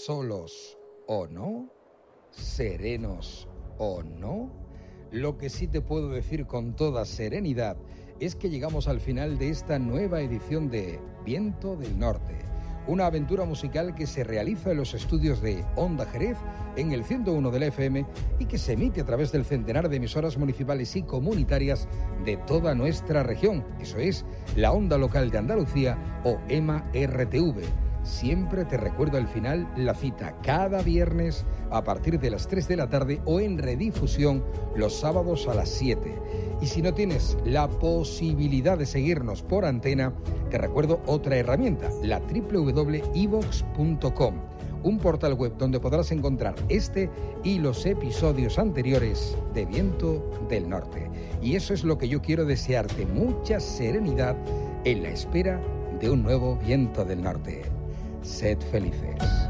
solos o no, serenos o no, lo que sí te puedo decir con toda serenidad es que llegamos al final de esta nueva edición de Viento del Norte, una aventura musical que se realiza en los estudios de Onda Jerez en el 101 de la FM y que se emite a través del centenar de emisoras municipales y comunitarias de toda nuestra región. Eso es la Onda Local de Andalucía o EMA-RTV. Siempre te recuerdo al final la cita cada viernes a partir de las 3 de la tarde o en redifusión los sábados a las 7. Y si no tienes la posibilidad de seguirnos por antena, te recuerdo otra herramienta, la www.evox.com, un portal web donde podrás encontrar este y los episodios anteriores de Viento del Norte. Y eso es lo que yo quiero desearte, mucha serenidad en la espera de un nuevo Viento del Norte. Sed felices.